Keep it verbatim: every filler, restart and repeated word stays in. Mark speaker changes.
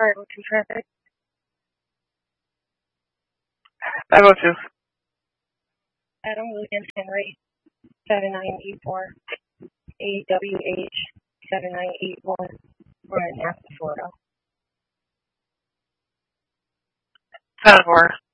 Speaker 1: five oh two traffic.
Speaker 2: five oh two.
Speaker 1: Adam Williams Henry, seven nine eight four. A W H, seven nine eight one. We're in Napa, Florida.
Speaker 2: seven four.